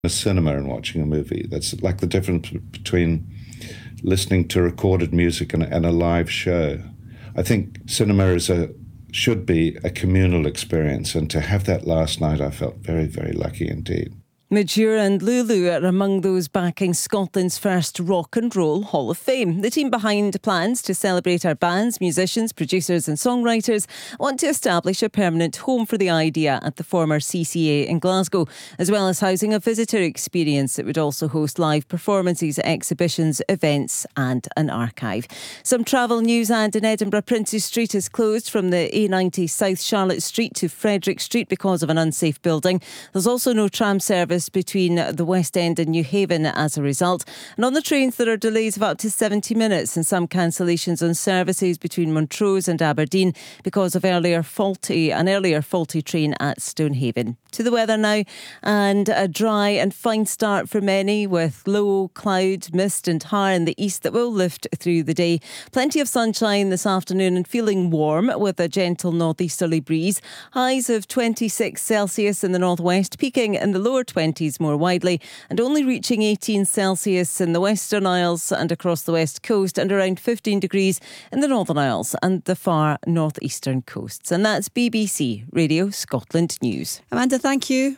a cinema and watching a movie. That's like the difference between listening to recorded music and a live show. I think cinema should be a communal experience, and to have that last night, I felt very, very lucky indeed. Madura and Lulu are among those backing Scotland's first Rock and Roll Hall of Fame. The team behind plans to celebrate our bands, musicians, producers and songwriters want to establish a permanent home for the idea at the former CCA in Glasgow, as well as housing a visitor experience that would also host live performances, exhibitions, events and an archive. Some travel news, and in Edinburgh, Princes Street is closed from the A90 South Charlotte Street to Frederick Street because of an unsafe building. There's also no tram service between the West End and New Haven as a result. And on the trains, there are delays of up to 70 minutes and some cancellations on services between Montrose and Aberdeen because of an earlier faulty train at Stonehaven. To the weather now, and a dry and fine start for many, with low cloud, mist and high in the east that will lift through the day. Plenty of sunshine this afternoon and feeling warm with a gentle northeasterly breeze. Highs of 26 Celsius in the northwest, peaking in the lower 20s more widely, and only reaching 18 Celsius in the Western Isles and across the west coast, and around 15 degrees in the Northern Isles and the far northeastern coasts. And that's BBC Radio Scotland News. Amanda, thank you.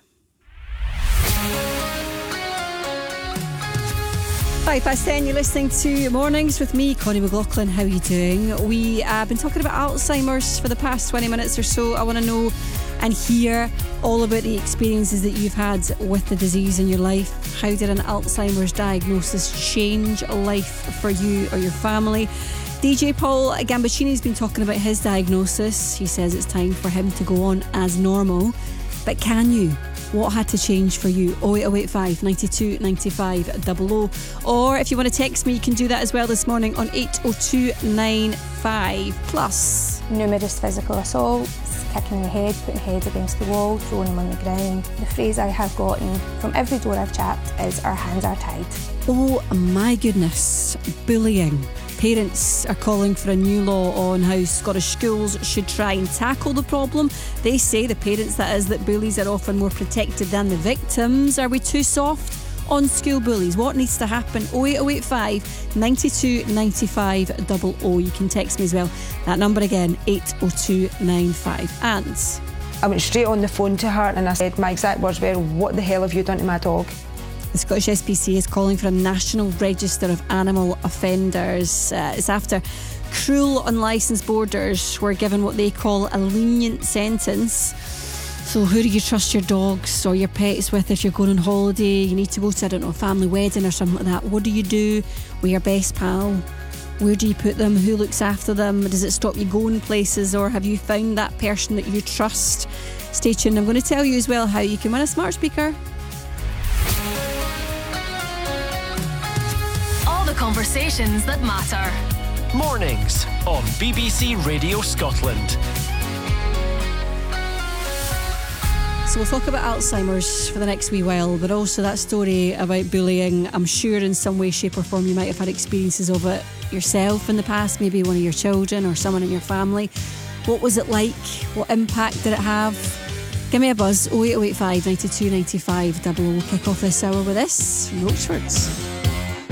10:05, you're listening to Mornings with me, Connie McLaughlin. How are you doing? We have been talking about Alzheimer's for the past 20 minutes or so. I want to know and hear all about the experiences that you've had with the disease in your life. How did an Alzheimer's diagnosis change life for you or your family? DJ Paul Gambaccini's been talking about his diagnosis. He says it's time for him to go on as normal. But can you? What had to change for you? 08085 92 95 00. Or if you want to text me, you can do that as well this morning on 80295. Plus, numerous physical assaults, kicking the head, putting heads against the wall, throwing them on the ground. The phrase I have gotten from every door I've chapped is, our hands are tied. Oh my goodness, bullying. Parents are calling for a new law on how Scottish schools should try and tackle the problem. They say, the parents that is, that bullies are often more protected than the victims. Are we too soft on school bullies? What needs to happen? 08085 92 95 00. You can text me as well. That number again, 80295. And I went straight on the phone to her and I said, my exact words were, what the hell have you done to my dog? The Scottish SPCA is calling for a national register of animal offenders. It's after cruel unlicensed boarders were given what they call a lenient sentence. So who do you trust your dogs or your pets with if you're going on holiday? You need to go to, I don't know, a family wedding or something like that. What do you do with your best pal? Where do you put them? Who looks after them? Does it stop you going places, or have you found that person that you trust? Stay tuned. I'm going to tell you as well how you can win a smart speaker. Conversations that matter. Mornings on BBC Radio Scotland. So we'll talk about Alzheimer's for the next wee while, but also that story about bullying. I'm sure in some way, shape or form you might have had experiences of it yourself in the past, maybe one of your children or someone in your family. What was it like? What impact did it have? Give me a buzz, 08085 92 95 00. We'll kick off this hour with this from Rochfords.